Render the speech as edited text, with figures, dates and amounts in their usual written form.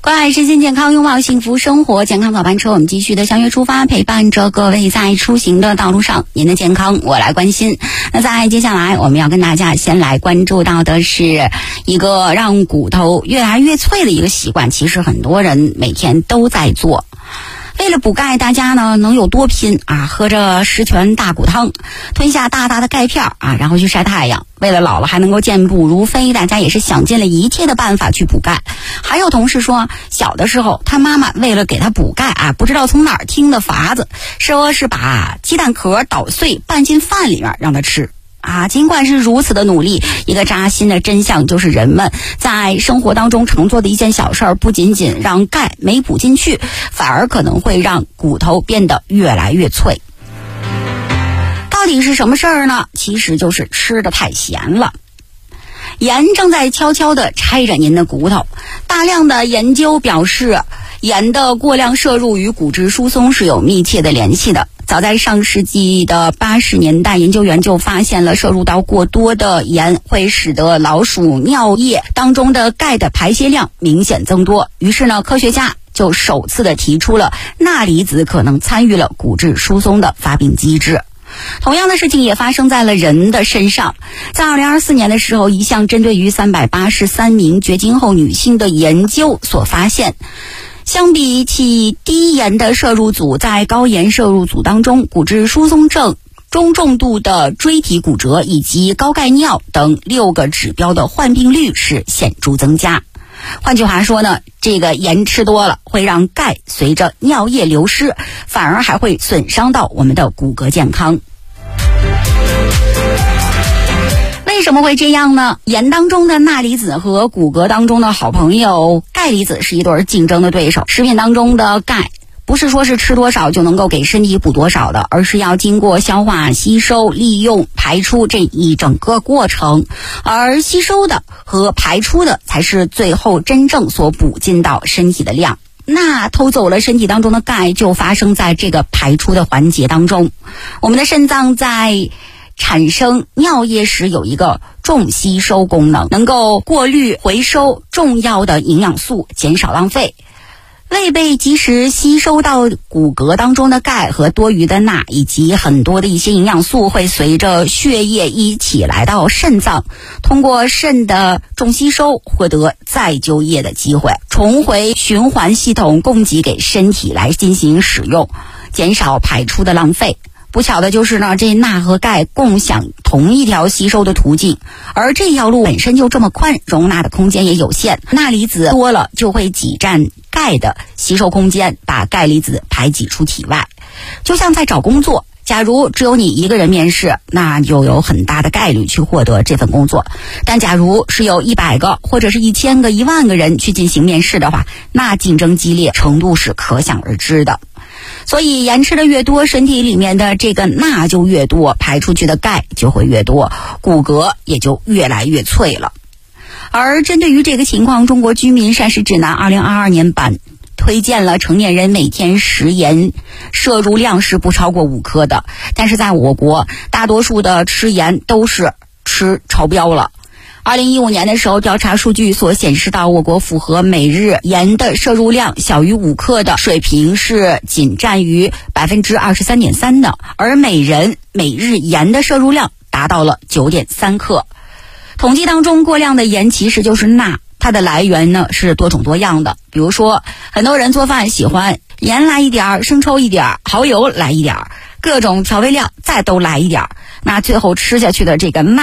关爱身心健康，拥抱幸福生活，健康早班车，我们继续的相约出发，陪伴着各位在出行的道路上，您的健康我来关心。那在接下来我们要跟大家先来关注到的是一个让骨头越来越脆的一个习惯，其实很多人每天都在做。为了补钙，大家呢能有多拼啊？喝着十全大骨汤，吞下大大的钙片啊，然后去晒太阳。为了老了还能够健步如飞，大家也是想尽了一切的办法去补钙。还有同事说，小的时候他妈妈为了给他补钙啊，不知道从哪儿听的法子，说是把鸡蛋壳捣碎拌进饭里面让他吃。尽管是如此的努力，一个扎心的真相就是人们在生活当中常做的一件小事儿，不仅仅让钙没补进去，反而可能会让骨头变得越来越脆。到底是什么事儿呢？其实就是吃得太咸了。盐正在悄悄地拆着您的骨头。大量的研究表示，盐的过量摄入与骨质疏松是有密切的联系的。早在上世纪的80年代，研究员就发现了摄入到过多的盐会使得老鼠尿液当中的钙的排泄量明显增多。于是呢，科学家就首次的提出了钠离子可能参与了骨质疏松的发病机制。同样的事情也发生在了人的身上。在2024年的时候，一项针对于383名绝经后女性的研究所发现，相比起低盐的摄入组，在高盐摄入组当中，骨质疏松症、中重度的椎体骨折以及高钙尿等6个指标的患病率是显著增加。换句话说呢，这个盐吃多了会让钙随着尿液流失，反而还会损伤到我们的骨骼健康。为什么会这样呢？盐当中的钠离子和骨骼当中的好朋友钙离子是一对竞争的对手。食品当中的钙不是说是吃多少就能够给身体补多少的，而是要经过消化、吸收、利用、排出这一整个过程，而吸收的和排出的才是最后真正所补进到身体的量。钠偷走了身体当中的钙，就发生在这个排出的环节当中。我们的肾脏在产生尿液时有一个重吸收功能，能够过滤回收重要的营养素，减少浪费。未被及时吸收到骨骼当中的钙和多余的钠以及很多的一些营养素会随着血液一起来到肾脏，通过肾的重吸收获得再就业的机会，重回循环系统供给给身体来进行使用，减少排出的浪费。不巧的就是呢，这钠和钙共享同一条吸收的途径，而这条路本身就这么宽，容纳的空间也有限，钠离子多了就会挤占钙的吸收空间，把钙离子排挤出体外。就像在找工作，假如只有你一个人面试，那就有很大的概率去获得这份工作，但假如是有100个或者是1000个、10000个人去进行面试的话，那竞争激烈程度是可想而知的。所以盐吃的越多，身体里面的这个钠就越多，排出去的钙就会越多，骨骼也就越来越脆了。而针对于这个情况，中国居民膳食指南2022年版推荐了成年人每天食盐摄入量是不超过5克的，但是在我国大多数的吃盐都是吃超标了。2015年的时候，调查数据所显示到，我国符合每日盐的摄入量小于5克的水平是仅占于 23.3% 的，而每人每日盐的摄入量达到了 9.3 克。统计当中，过量的盐其实就是钠，它的来源呢是多种多样的。比如说，很多人做饭喜欢盐来一点，生抽一点，蚝油来一点，各种调味料再都来一点，那最后吃下去的这个钠